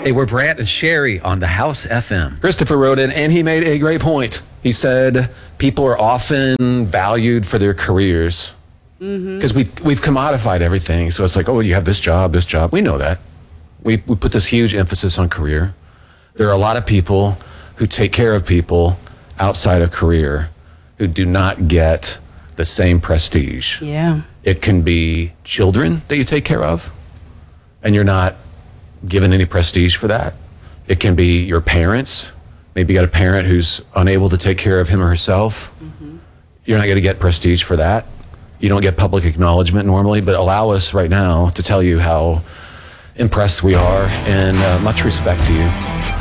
Hey, we're Brant and Sherry on the House FM. Christopher wrote in, and he made a great point. He said people are often valued for their careers because we've commodified everything. So it's like, oh, you have this job. We know that. We put this huge emphasis on career. There are a lot of people who take care of people outside of career who do not get the same prestige. Yeah. It can be children that you take care of, and you're not given any prestige for that. It can be your parents. Maybe you got a parent who's unable to take care of him or herself. You're not going to get prestige for that. You don't get public acknowledgement normally, but allow us right now to tell you how impressed we are and much respect to you.